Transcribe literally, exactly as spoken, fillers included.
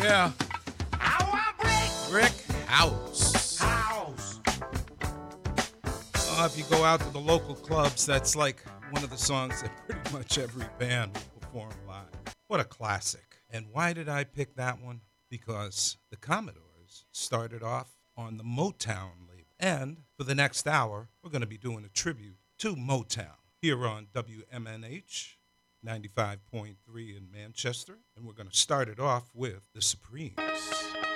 Yeah. I want brick. Brick House. House. Uh, if you go out to the local clubs, that's like one of the songs that pretty much every band will perform live. What a classic. And why did I pick that one? Because the Commodores started off on the Motown label. And for the next hour, we're going to be doing a tribute to Motown here on W M N H ninety-five point three in Manchester. And we're going to start it off with the Supremes.